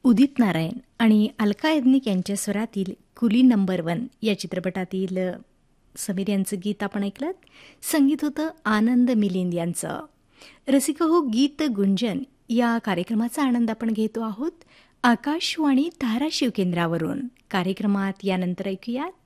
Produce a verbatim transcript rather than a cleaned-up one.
उदित नारायण आणि अलका याज्ञिक यांच्या स्वरातील कुली number one या चित्रपटातील समीर यांचं गीत आपण ऐकलं. संगीत होतं आनंद मिलिंद यांचं. रसिक हो, गीत गुंजन या कार्यक्रमाचा आनंद आपण घेतो आहोत आकाशवाणी धाराशिव केंद्रावरून. कार्यक्रमात यानंतर ऐकूयात